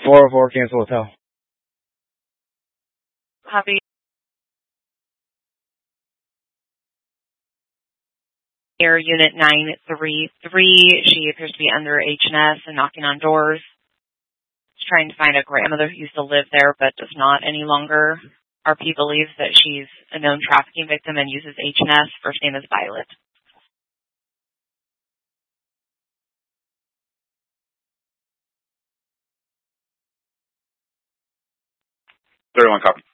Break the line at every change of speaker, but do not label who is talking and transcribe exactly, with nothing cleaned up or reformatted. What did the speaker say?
four oh four, cancel hotel.
Copy. Air Unit nine three three. She appears to be under H and S and knocking on doors. She's trying to find a grandmother who used to live there but does not any longer. R P believes that she's a known trafficking victim and uses H and S. First name is Violet.
thirty-one, copy.